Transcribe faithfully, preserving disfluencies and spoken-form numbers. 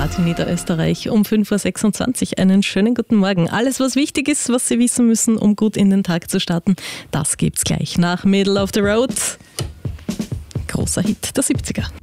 Radio Niederösterreich um fünf Uhr sechsundzwanzig. Einen schönen guten Morgen. Alles, was wichtig ist, was Sie wissen müssen, um gut in den Tag zu starten, das gibt's gleich nach Middle of the Road. Großer Hit der siebziger.